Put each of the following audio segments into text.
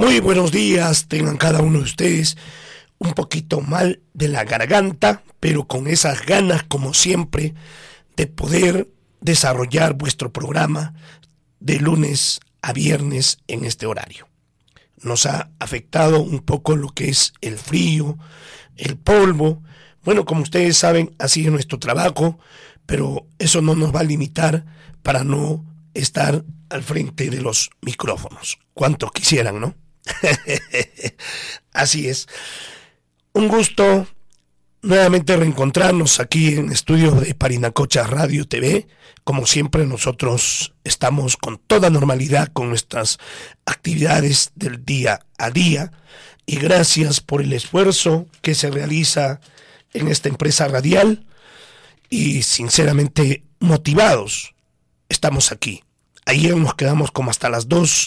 Muy buenos días, tengan cada uno de ustedes un poquito mal de la garganta, pero con esas ganas, como siempre, de poder desarrollar vuestro programa de lunes a viernes en este horario. Nos ha afectado un poco lo que es el frío, el polvo. Bueno, como ustedes saben, así es nuestro trabajo, pero eso no nos va a limitar para no estar al frente de los micrófonos. ¿Cuántos quisieran, no? Así es. Un gusto nuevamente reencontrarnos aquí en estudios de Parinacocha Radio TV. Como siempre, nosotros estamos con toda normalidad con nuestras actividades del día a día, y gracias por el esfuerzo que se realiza en esta empresa radial, y sinceramente motivados estamos aquí. Ayer nos quedamos como hasta las 2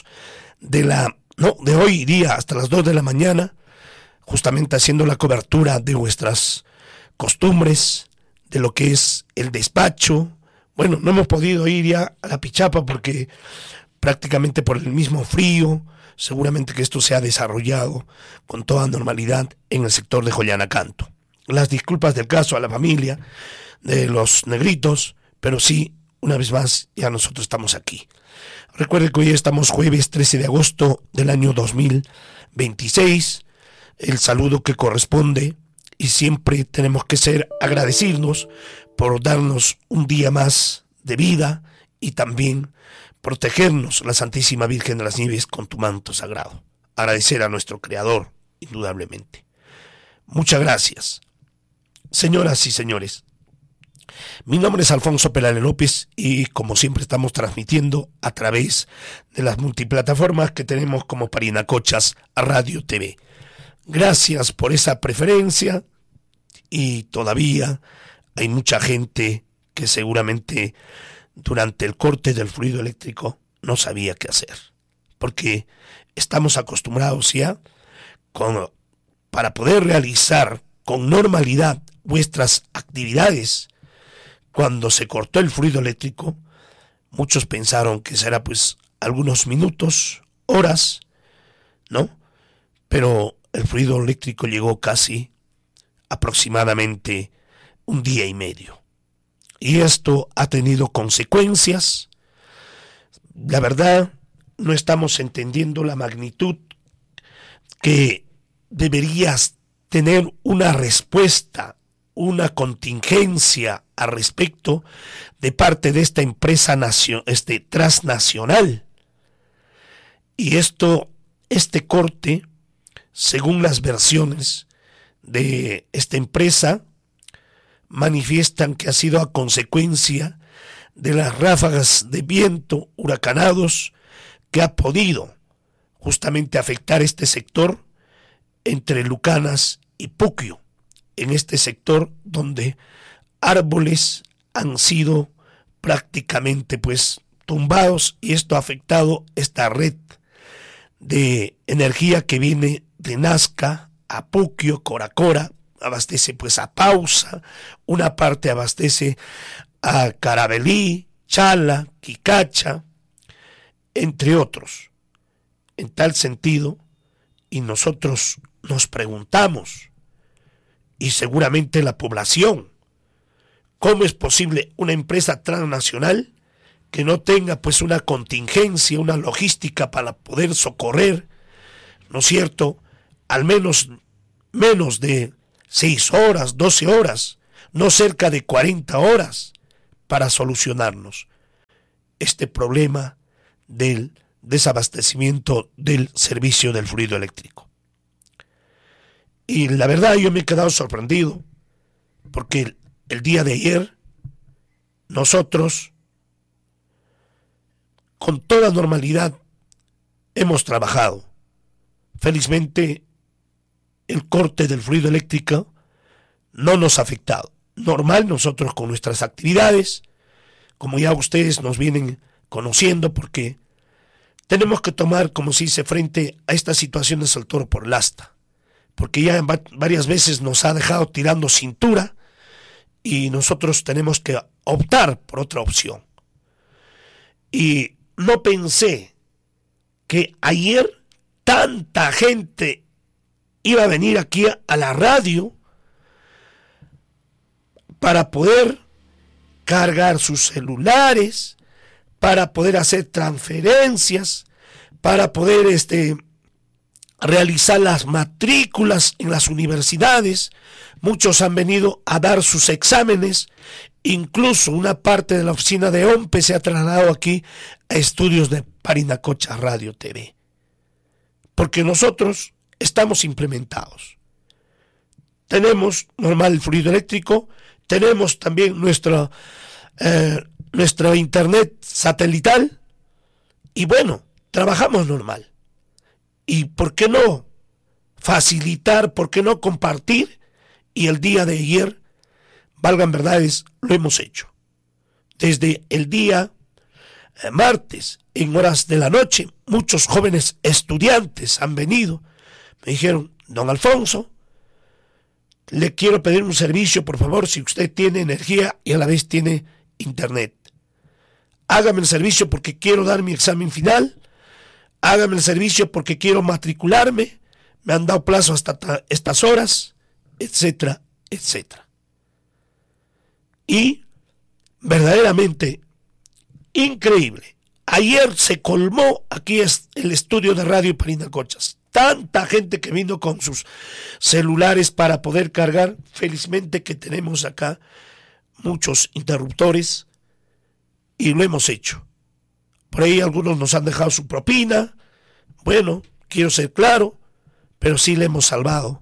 de hoy día hasta las 2 de la mañana, justamente haciendo la cobertura de vuestras costumbres, de lo que es el despacho. Bueno, no hemos podido ir ya a la Pichapa porque prácticamente por el mismo frío, seguramente que esto se ha desarrollado con toda normalidad en el sector de Joyanacanto. Las disculpas del caso a la familia de los negritos, pero sí, una vez más, ya nosotros estamos aquí. Recuerden que hoy estamos jueves 13 de agosto del año 2026. El saludo que corresponde, y siempre tenemos que ser agradecidos por darnos un día más de vida y también protegernos la Santísima Virgen de las Nieves con tu manto sagrado. Agradecer a nuestro Creador, indudablemente. Muchas gracias. Señoras y señores, mi nombre es Alfonso Pelale López y como siempre estamos transmitiendo a través de las multiplataformas que tenemos como Parinacochas Radio TV. Gracias por esa preferencia, y todavía hay mucha gente que seguramente durante el corte del fluido eléctrico no sabía qué hacer, porque estamos acostumbrados ya para poder realizar con normalidad vuestras actividades. Cuando se cortó el fluido eléctrico, muchos pensaron que será pues algunos minutos, horas, ¿no? Pero el fluido eléctrico llegó casi aproximadamente un día y medio. Y esto ha tenido consecuencias. La verdad, no estamos entendiendo la magnitud que deberías tener una respuesta, una contingencia al respecto de parte de esta empresa transnacional. Y este corte, según las versiones de esta empresa, manifiestan que ha sido a consecuencia de las ráfagas de viento huracanados que ha podido justamente afectar este sector entre Lucanas y Puquio, en este sector donde árboles han sido prácticamente pues tumbados, y esto ha afectado esta red de energía que viene de Nazca a Puquio, Coracora, abastece pues a Pausa, una parte abastece a Carabelí, Chala, Quicacha, entre otros. En tal sentido, y nosotros nos preguntamos, y seguramente la población, ¿cómo es posible una empresa transnacional que no tenga pues una contingencia, una logística para poder socorrer, ¿no es cierto?, al menos de 6 horas, 12 horas, no cerca de 40 horas, para solucionarnos este problema del desabastecimiento del servicio del fluido eléctrico? Y la verdad, yo me he quedado sorprendido, porque el día de ayer nosotros con toda normalidad hemos trabajado. Felizmente el corte del fluido eléctrico no nos ha afectado. Normal, nosotros con nuestras actividades, como ya ustedes nos vienen conociendo, porque tenemos que tomar, como se dice, frente a estas situaciones al toro por el asta, porque ya varias veces nos ha dejado tirando cintura y nosotros tenemos que optar por otra opción. Y no pensé que ayer tanta gente iba a venir aquí a la radio para poder cargar sus celulares, para poder hacer transferencias, para poder realizar las matrículas en las universidades. Muchos han venido a dar sus exámenes, incluso una parte de la oficina de OMPE se ha trasladado aquí a estudios de Parinacocha Radio TV, porque nosotros estamos implementados. Tenemos normal el fluido eléctrico, tenemos también nuestra internet satelital y bueno, trabajamos normal. ¿Y por qué no facilitar, por qué no compartir? Y el día de ayer, valgan verdades, lo hemos hecho. Desde el día martes, en horas de la noche, muchos jóvenes estudiantes han venido. Me dijeron, don Alfonso, le quiero pedir un servicio, por favor, si usted tiene energía y a la vez tiene internet. Hágame el servicio porque quiero dar mi examen final. Hágame el servicio porque quiero matricularme. Me han dado plazo hasta estas horas, etcétera, etcétera. Y verdaderamente increíble. Ayer se colmó aquí el estudio de Radio Parinacochas. Tanta gente que vino con sus celulares para poder cargar. Felizmente que tenemos acá muchos interruptores y lo hemos hecho. Por ahí algunos nos han dejado su propina. Bueno, quiero ser claro, pero sí le hemos salvado.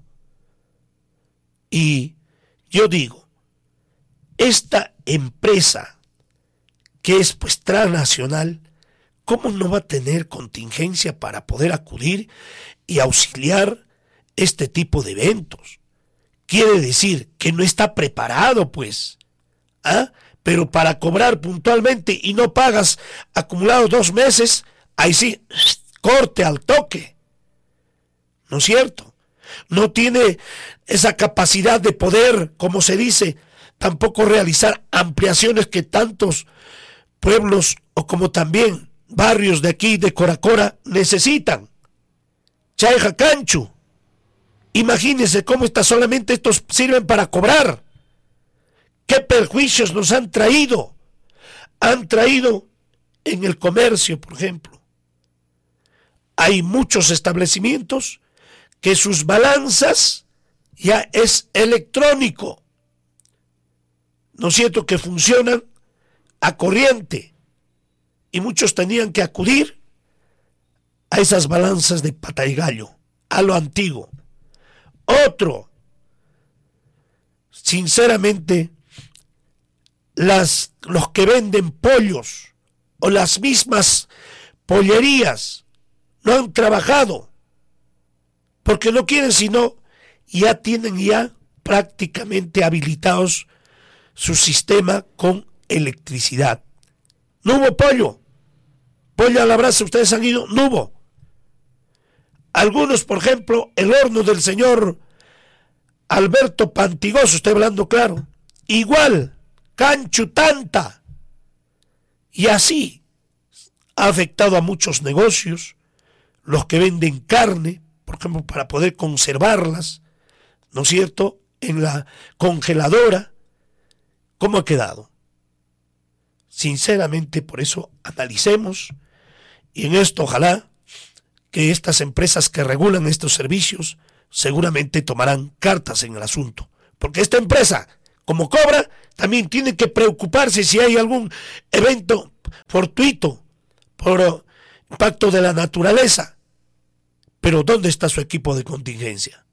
Y yo digo, esta empresa que es pues transnacional, ¿cómo no va a tener contingencia para poder acudir y auxiliar este tipo de eventos? Quiere decir que no está preparado, pues. Pero para cobrar puntualmente y no pagas acumulados 2 meses, ahí sí, corte al toque. ¿No es cierto? No tiene esa capacidad de poder, como se dice, tampoco realizar ampliaciones que tantos pueblos o como también barrios de aquí, de Coracora, necesitan. Chayja Canchu. Imagínense cómo solamente estos sirven para cobrar. ¿Qué perjuicios nos han traído? Han traído en el comercio, por ejemplo. Hay muchos establecimientos que sus balanzas ya es electrónico. ¿No es cierto? Que funcionan a corriente. Y muchos tenían que acudir a esas balanzas de pata y gallo, a lo antiguo. Otro, sinceramente, los que venden pollos o las mismas pollerías no han trabajado porque no quieren, sino ya tienen prácticamente habilitados su sistema con electricidad. No hubo pollo a la brasa, ustedes han ido, no hubo. Algunos, por ejemplo, el horno del señor Alberto Pantigoso, estoy hablando claro, igual, canchu tanta. Y así ha afectado a muchos negocios, los que venden carne, por ejemplo, para poder conservarlas, ¿no es cierto?, en la congeladora. ¿Cómo ha quedado? Sinceramente, por eso analicemos, y en esto ojalá que estas empresas que regulan estos servicios seguramente tomarán cartas en el asunto, porque esta empresa, como cobra, también tiene que preocuparse si hay algún evento fortuito por impacto de la naturaleza. Pero ¿dónde está su equipo de contingencia?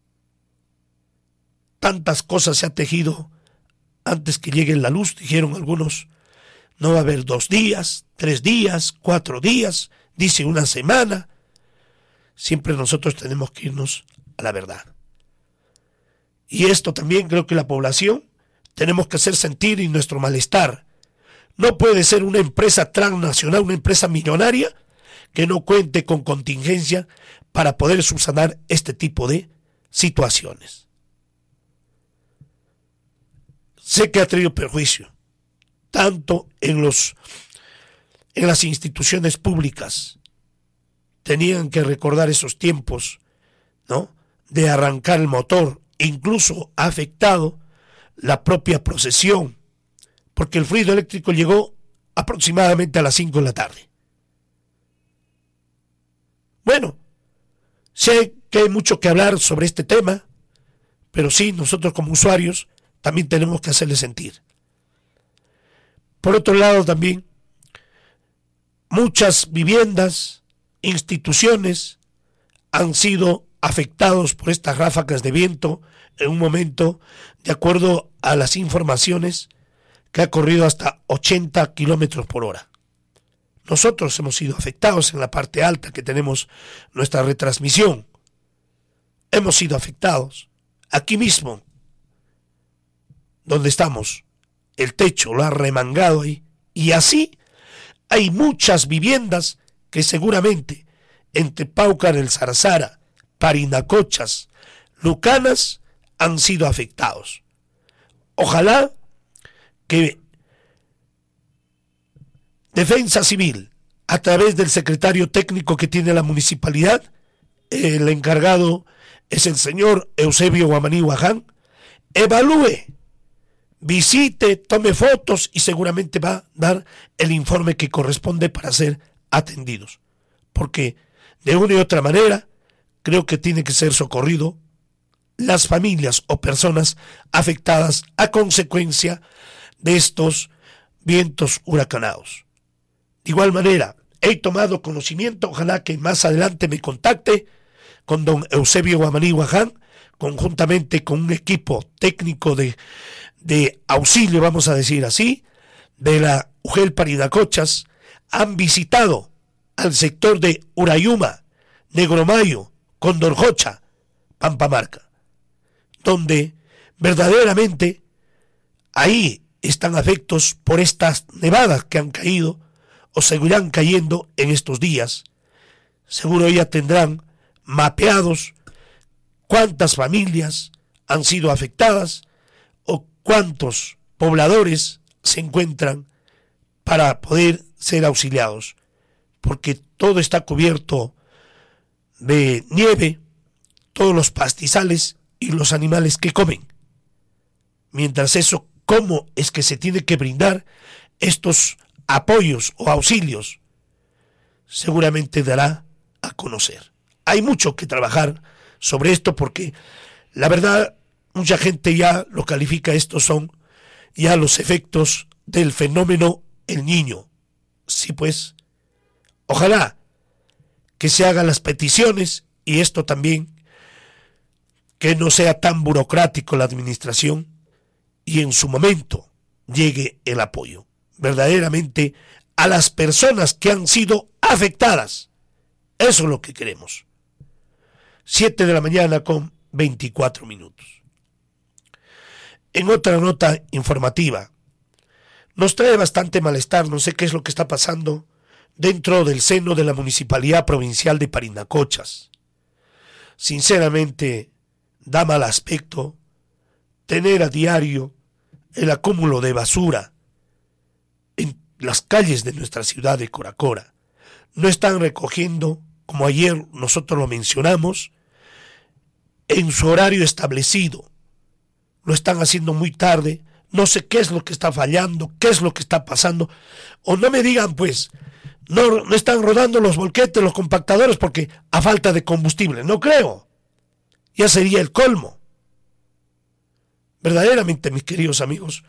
Tantas cosas se ha tejido antes que llegue la luz, dijeron algunos. No va a haber 2 días, 3 días, 4 días, dice una semana. Siempre nosotros tenemos que irnos a la verdad. Y esto también creo que la población tenemos que hacer sentir nuestro malestar. No puede ser una empresa transnacional, una empresa millonaria, que no cuente con contingencia para poder subsanar este tipo de situaciones. Sé que ha traído perjuicio, tanto en las instituciones públicas, tenían que recordar esos tiempos, ¿no?, de arrancar el motor. Incluso ha afectado la propia procesión, porque el fluido eléctrico llegó aproximadamente a las 5 de la tarde. Bueno, sé que hay mucho que hablar sobre este tema, pero sí, nosotros como usuarios también tenemos que hacerle sentir. Por otro lado, también muchas viviendas, instituciones han sido afectados por estas ráfagas de viento en un momento, de acuerdo a las informaciones, que ha corrido hasta 80 kilómetros por hora. Nosotros hemos sido afectados en la parte alta que tenemos nuestra retransmisión. Hemos sido afectados aquí mismo, donde estamos. El techo lo ha remangado ahí. Y así hay muchas viviendas que seguramente entre Paucar del Zarzara, Parinacochas, Lucanas han sido afectados. Ojalá que Defensa Civil, a través del secretario técnico que tiene la municipalidad, el encargado es el señor Eusebio Guamaní Guaján, evalúe, visite, tome fotos y seguramente va a dar el informe que corresponde para ser atendidos. Porque de una y otra manera creo que tiene que ser socorrido las familias o personas afectadas a consecuencia de estos vientos huracanados. De igual manera, he tomado conocimiento, ojalá que más adelante me contacte con don Eusebio Guamaní Guaján, conjuntamente con un equipo técnico de auxilio, vamos a decir así, de la UGEL Parinacochas, han visitado al sector de Urayuma, Negromayo, Condorjocha, Pampamarca, donde verdaderamente ahí están afectos por estas nevadas que han caído o seguirán cayendo en estos días. Seguro ya tendrán mapeados cuántas familias han sido afectadas o cuántos pobladores se encuentran para poder ser auxiliados, porque todo está cubierto de nieve, todos los pastizales y los animales que comen. Mientras eso, ¿cómo es que se tiene que brindar estos apoyos o auxilios? Seguramente dará a conocer. Hay mucho que trabajar sobre esto porque la verdad mucha gente ya lo califica, estos son ya los efectos del fenómeno El Niño. Sí, pues, ojalá que se hagan las peticiones y esto también, que no sea tan burocrático la administración y en su momento llegue el apoyo verdaderamente a las personas que han sido afectadas. Eso es lo que queremos. 7 de la mañana con 24 minutos. En otra nota informativa, nos trae bastante malestar, no sé qué es lo que está pasando dentro del seno de la Municipalidad Provincial de Parinacochas. Sinceramente, da mal aspecto tener a diario el acúmulo de basura en las calles de nuestra ciudad de Coracora. No están recogiendo, como ayer nosotros lo mencionamos, en su horario establecido. Lo están haciendo muy tarde. No sé qué es lo que está fallando, qué es lo que está pasando. O no me digan, pues, no están rodando los volquetes, los compactadores, porque a falta de combustible. No creo. Ya sería el colmo. Verdaderamente, mis queridos amigos,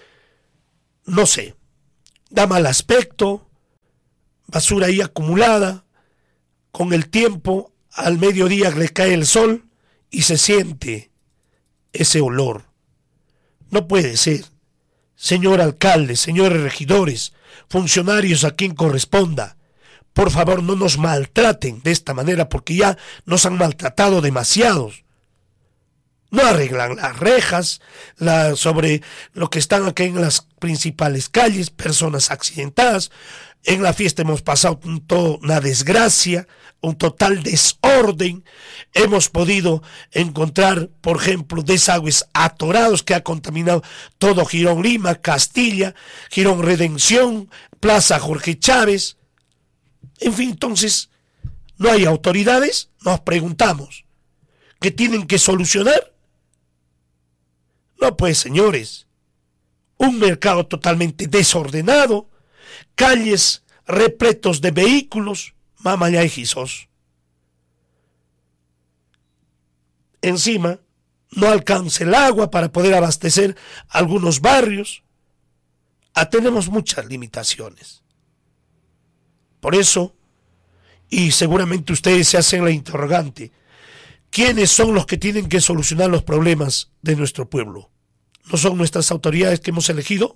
no sé. Da mal aspecto, basura ahí acumulada. Con el tiempo, al mediodía le cae el sol y se siente ese olor. No puede ser. Señor alcalde, señores regidores, funcionarios a quien corresponda, por favor no nos maltraten de esta manera porque ya nos han maltratado demasiados. No arreglan las rejas, sobre lo que están aquí en las principales calles, personas accidentadas. En la fiesta hemos pasado una desgracia, un total desorden. Hemos podido encontrar, por ejemplo, desagües atorados que ha contaminado todo Girón Lima, Castilla, Girón Redención, Plaza Jorge Chávez. En fin, entonces, no hay autoridades, nos preguntamos, ¿qué tienen que solucionar? No, pues, señores, un mercado totalmente desordenado, calles repletos de vehículos, mamá y Jesús. Encima, no alcanza el agua para poder abastecer algunos barrios. Tenemos muchas limitaciones. Por eso, y seguramente ustedes se hacen la interrogante, ¿quiénes son los que tienen que solucionar los problemas de nuestro pueblo? ¿No son nuestras autoridades que hemos elegido?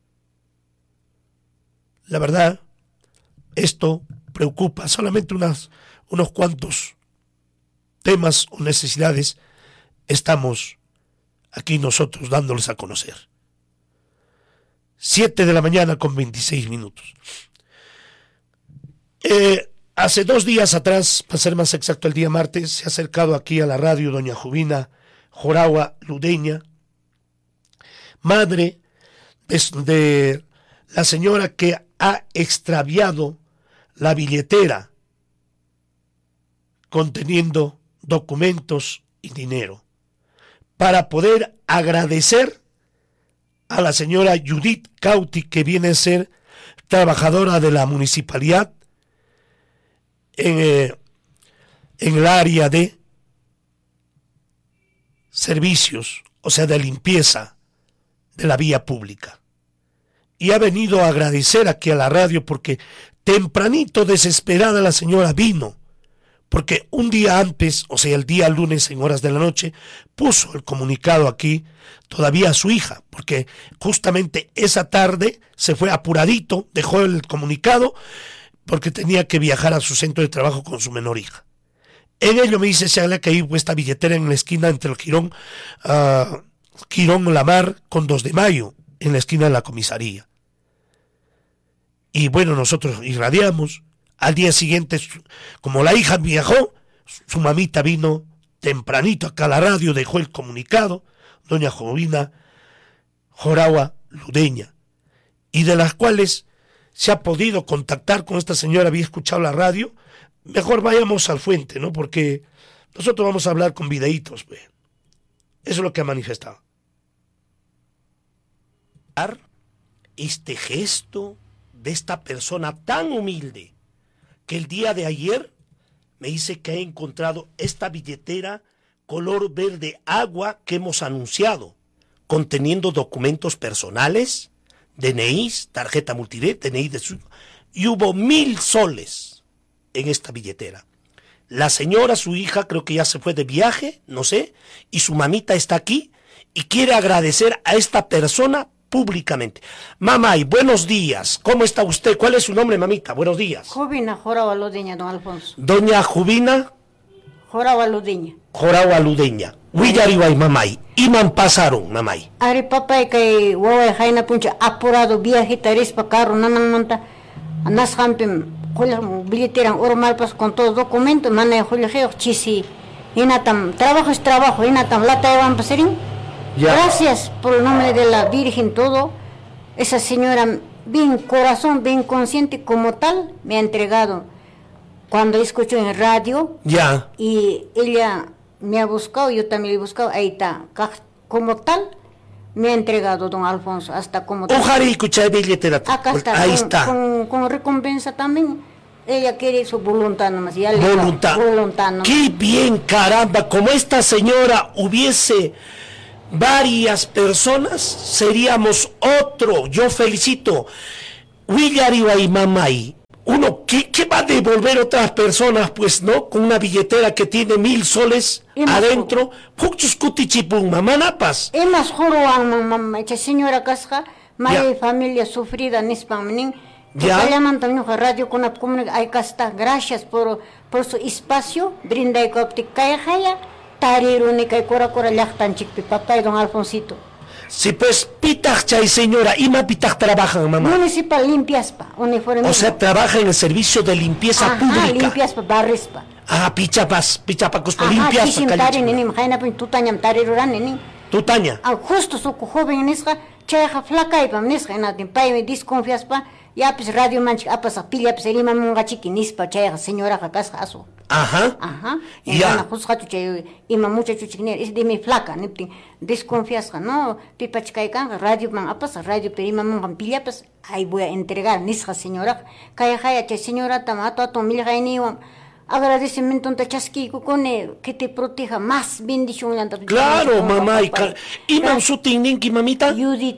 La verdad, esto preocupa. Solamente unos cuantos temas o necesidades estamos aquí nosotros dándoles a conocer. 7:26 a.m. Hace 2 días atrás, para ser más exacto el día martes, se ha acercado aquí a la radio doña Jovina Joragua Ludeña, madre de la señora que ha extraviado la billetera conteniendo documentos y dinero, para poder agradecer a la señora Judith Cauti, que viene a ser trabajadora de la municipalidad en el área de servicios, o sea, de limpieza de la vía pública. Y ha venido a agradecer aquí a la radio porque tempranito, desesperada, la señora vino, porque un día antes, o sea, el día lunes en horas de la noche, puso el comunicado aquí todavía a su hija, porque justamente esa tarde se fue apuradito, dejó el comunicado porque tenía que viajar a su centro de trabajo con su menor hija. En ello me dice, se le ha caído esta billetera en la esquina entre el Quirón Lamar con 2 de Mayo, en la esquina de la comisaría. Y bueno, nosotros irradiamos. Al día siguiente, como la hija viajó, su mamita vino tempranito acá a la radio, dejó el comunicado, doña Jovina Joragua Ludeña, y de las cuales se ha podido contactar con esta señora. Había escuchado la radio. Mejor vayamos al fuente, ¿no? Porque nosotros vamos a hablar con videitos, pues. Eso es lo que ha manifestado. Este gesto de esta persona tan humilde, que el día de ayer me dice que ha encontrado esta billetera color verde agua que hemos anunciado, conteniendo documentos personales, DNIs, tarjeta multired, DNI de su... y hubo 1,000 soles en esta billetera. La señora, su hija, creo que ya se fue de viaje, no sé, y su mamita está aquí y quiere agradecer a esta persona públicamente. Mamá, y buenos días. ¿Cómo está usted? ¿Cuál es su nombre, mamita? Buenos días. Jovina Joragua Ludeña, don Alfonso. Doña Jovina Joragua Ludeña. Joragua Ludeña. Willariway, mamay. Iman pasaron, mamay. Ari papay kay waway jaina puncha apurado viajita rispa carro nanan monta. Nas hampim julia billetera ormalpas con todos documentos, mana julia geo chisi. Inatam trabajo es trabajo, inatam lata evan paserin. Ya. Gracias por el nombre de la Virgen, todo. Esa señora, bien corazón, bien consciente como tal, me ha entregado. Cuando escucho en radio, ya. Y ella me ha buscado, yo también le he buscado, ahí está, como tal, me ha entregado don Alfonso, hasta como tal. Ojalá escuchar billetera. Acá está, ahí con, está. Con recompensa también. Ella quiere su voluntad nomás. Ya voluntad. Voluntad nomás. Qué bien, caramba, como esta señora hubiese varias personas, seríamos otro. Yo felicito. Willariwa y mamay. Uno, ¿qué va a devolver otras personas? Pues no, con una billetera que tiene 1,000 soles adentro. Mamanapas. Es más juro, mamá, esta señora casca, madre de familia sufrida, nispamnin. Ya. Llaman también a radio con la comunidad. Ahí está. Gracias por su espacio. Brinda y coptica jaya. Tarirúnica y cora llachtan chipi, papá y don Alfonsito. Sí, pues, pitach chay señora, ¿ima pitach trabajan, mamá? Municipal limpiaspa, uniforme. O sea, trabaja en el servicio de limpieza pública. Limpiaspa, barrispa. Pichapas, cuspa, limpiaspa. Tari, nenim, jaina, pin, tutañam, tariruran, nenim. Tutaña. Justo su joven en esa, chayqa flacaypam nisqa hinatin paymi desconfiaspa yapis radio manchik apasa pillapas rimamunqachiki nispa chayqa señoraqa kasqa asu. Ajá. Ya. Juzgachu chay ima muchachuchik nir es de mi flaca niptin desconfiasqa no pipachkaykanqa radio man apasa radio rimamunqan pillapas ahí voy a entregar nisqa señoraqa kayaqaya chay señorata ato millqayniwan agradecimiento anta chasquikukune que te proteja más bendición. Claro, mamá. ¿Y mamsutinninki, mamita?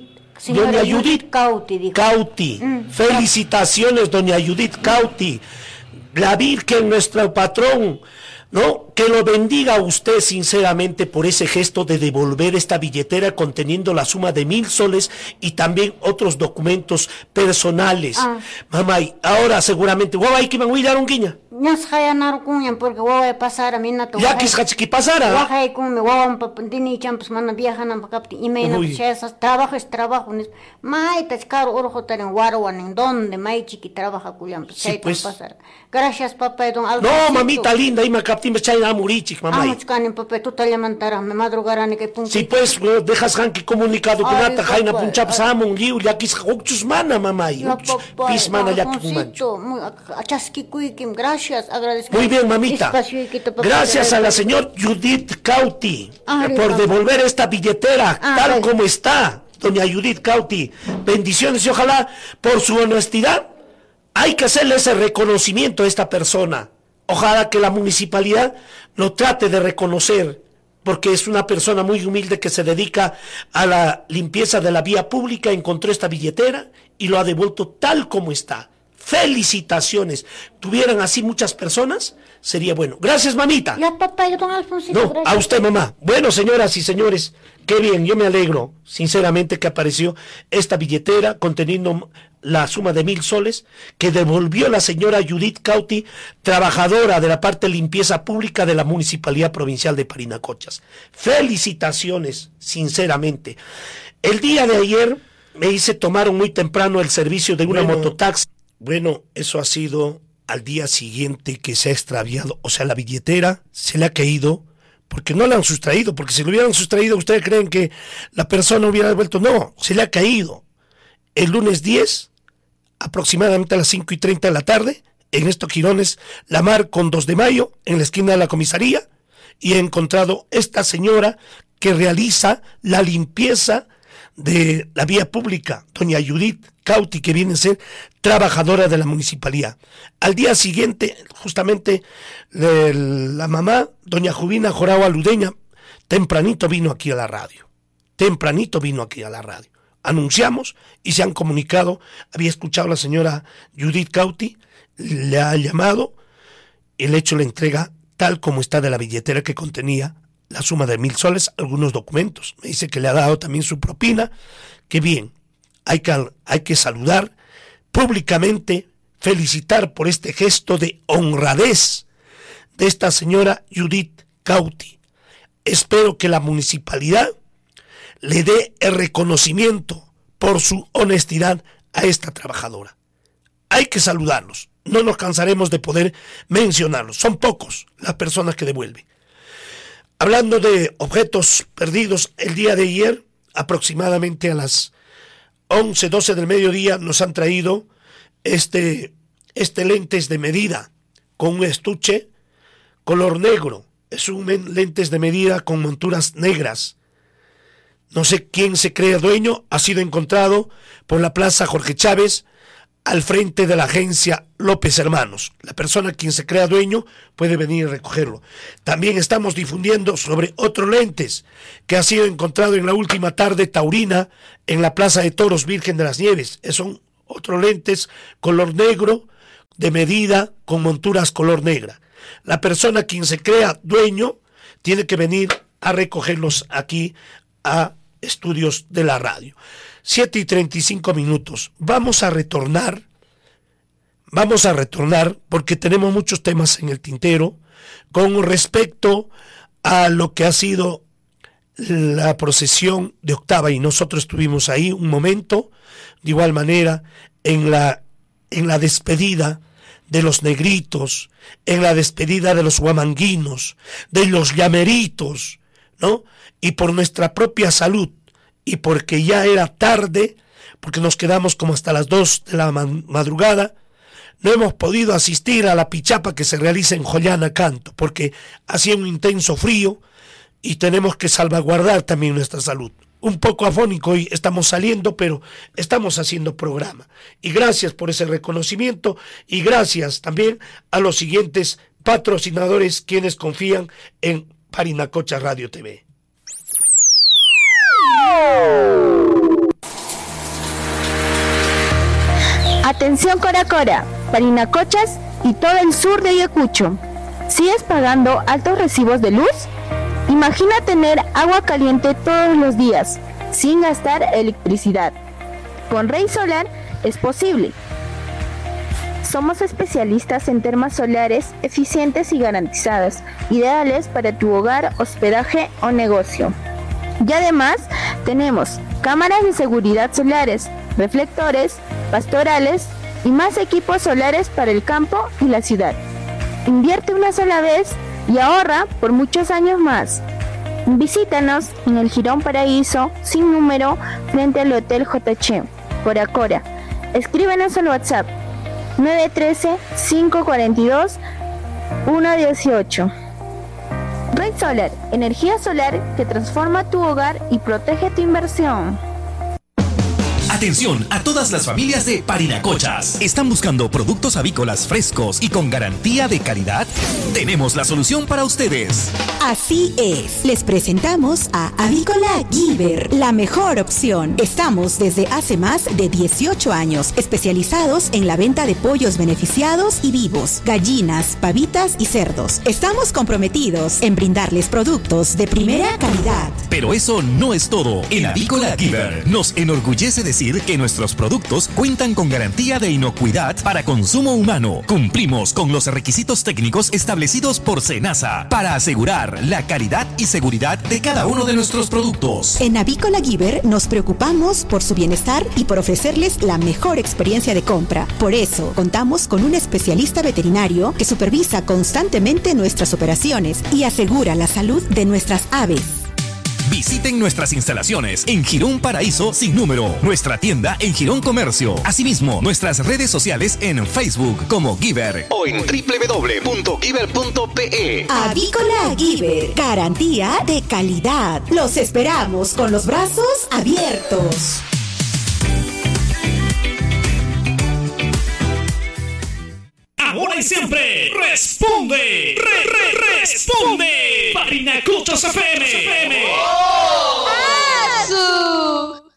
Doña Judith Cauti, dijo. Cauti. Felicitaciones, doña Judith Cauti. La Virgen, nuestro patrón, ¿no? Que lo bendiga a usted sinceramente por ese gesto de devolver esta billetera conteniendo la suma de 1,000 soles y también otros documentos personales. Mamá, y ahora seguramente, guau, hay que me a un guiña. No se haya nada porque voy a pasar a mi nato. Ya que es que pasara. Guay, como me voy a pandini champs mana viajan a capti y me trabajo es trabajo. Mai te caro oro en Guarawan en donde mai chiqui trabaja culiam. Sí, pues. Gracias papá don Aldo. No, mamita linda, y me capti me chay amurichik, mamá. Muchkan papá tú te levantarás me madrugarán que punto. Sí, pues dejas hanki comunicado con ata jaina punchap samon liu ya quis hochus mana mamá. Pis mana ya que mancho. Chasquikuikim, gracias. Muy bien, mamita. Gracias a la señora Judith Cauti por devolver esta billetera tal como está. Doña Judith Cauti, bendiciones y ojalá por su honestidad hay que hacerle ese reconocimiento a esta persona. Ojalá que la municipalidad lo trate de reconocer porque es una persona muy humilde que se dedica a la limpieza de la vía pública, encontró esta billetera y lo ha devuelto tal como está. Felicitaciones. Tuvieran así muchas personas, sería bueno. Gracias, mamita. Ya, papá, yo don Alfonsito. No, gracias. A usted, mamá. Bueno, señoras y señores, qué bien, yo me alegro, sinceramente, que apareció esta billetera conteniendo la suma de 1,000 soles que devolvió la señora Judith Cauti, trabajadora de la parte de limpieza pública de la Municipalidad Provincial de Parinacochas. Felicitaciones, sinceramente. El día de ayer me hice tomar muy temprano el servicio de una mototaxi. Bueno, eso ha sido al día siguiente que se ha extraviado. O sea, la billetera se le ha caído porque no la han sustraído. Porque si lo hubieran sustraído, ¿ustedes creen que la persona hubiera devuelto? No, se le ha caído. El lunes 10, aproximadamente a las 5:30 de la tarde, en estos jirones, La Mar con 2 de Mayo, en la esquina de la comisaría, y he encontrado esta señora que realiza la limpieza de la vía pública, doña Judith Cauti, que viene a ser trabajadora de la municipalidad. Al día siguiente, justamente, la mamá, doña Jubina Jorao Ludeña, tempranito vino aquí a la radio. Anunciamos y se han comunicado, había escuchado a la señora Judith Cauti, le ha llamado y le ha hecho la entrega tal como está de la billetera que contenía la suma de 1,000 soles, algunos documentos. Me dice que le ha dado también su propina. Qué bien, hay que saludar públicamente, felicitar por este gesto de honradez de esta señora Judith Cauti. Espero que la municipalidad le dé el reconocimiento por su honestidad a esta trabajadora. Hay que saludarlos, no nos cansaremos de poder mencionarlos, son pocos las personas que devuelven. Hablando de objetos perdidos, el día de ayer, aproximadamente a las 11, 12 del mediodía, nos han traído este lentes de medida con un estuche color negro. Es un lentes de medida con monturas negras. No sé quién se cree dueño, ha sido encontrado por la Plaza Jorge Chávez, al frente de la agencia López Hermanos. La persona quien se crea dueño puede venir a recogerlo. También estamos difundiendo sobre otros lentes que ha sido encontrado en la última tarde taurina en la Plaza de Toros Virgen de las Nieves. Son otros lentes color negro de medida con monturas color negra. La persona quien se crea dueño tiene que venir a recogerlos aquí a estudios de la radio. 7:35. Vamos a retornar porque tenemos muchos temas en el tintero con respecto a lo que ha sido la procesión de octava, y nosotros estuvimos ahí un momento, de igual manera en la despedida de los negritos, en la despedida de los huamanguinos, de los llameritos, ¿no? Y por nuestra propia salud y porque ya era tarde, porque nos quedamos como hasta las 2 de la madrugada, no hemos podido asistir a la pichapa que se realiza en Jollana Canto, porque hacía un intenso frío y tenemos que salvaguardar también nuestra salud. Un poco afónico hoy estamos saliendo, pero estamos haciendo programa. Y gracias por ese reconocimiento y gracias también a los siguientes patrocinadores quienes confían en Parinacocha Radio TV. Atención Coracora, Parinacochas y todo el sur de Ayacucho. ¿Sigues pagando altos recibos de luz? Imagina tener agua caliente todos los días, sin gastar electricidad. Con Rey Solar es posible. Somos especialistas en termas solares eficientes y garantizadas, ideales para tu hogar, hospedaje o negocio. Y además tenemos cámaras de seguridad solares, reflectores, pastorales y más equipos solares para el campo y la ciudad. Invierte una sola vez y ahorra por muchos años más. Visítanos en el Jirón Paraíso, sin número, frente al Hotel JH, Coracora. Escríbenos al WhatsApp 913-542-118. Red Solar, energía solar que transforma tu hogar y protege tu inversión. Atención a todas las familias de Parinacochas. ¿Están buscando productos avícolas frescos y con garantía de calidad? Tenemos la solución para ustedes. Así es, les presentamos a Avícola Gilbert, la mejor opción. Estamos desde hace más de 18 años, especializados en la venta de pollos beneficiados y vivos, gallinas, pavitas y cerdos. Estamos comprometidos en brindarles productos de primera calidad. Pero eso no es todo. En Avícola Gilbert nos enorgullece decir que nuestros productos cuentan con garantía de inocuidad para consumo humano. Cumplimos con los requisitos técnicos establecidos por SENASA para asegurar la calidad y seguridad de cada uno de nuestros productos. En Avícola Gilbert nos preocupamos por su bienestar y por ofrecerles la mejor experiencia de compra. Por eso, contamos con un especialista veterinario que supervisa constantemente nuestras operaciones y asegura la salud de nuestras aves. Visiten nuestras instalaciones en Jirón Paraíso sin número, nuestra tienda en Jirón Comercio. Asimismo, nuestras redes sociales en Facebook como Giver o en www.giver.pe. Avícola Gilbert, garantía de calidad. Los esperamos con los brazos abiertos. Ahora y siempre, responde, responde, Parinacochas FM.